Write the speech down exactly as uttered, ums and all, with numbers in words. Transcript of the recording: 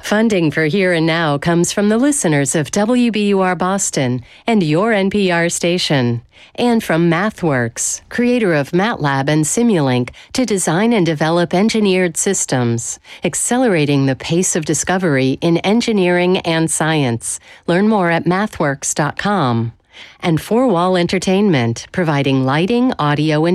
Funding for Here and Now comes from the listeners of W B U R Boston and your N P R station, and from MathWorks, creator of MATLAB and Simulink, to design and develop engineered systems, accelerating the pace of discovery in engineering and science. Learn more at mathworks dot com. And Four Wall Entertainment, providing lighting, audio, and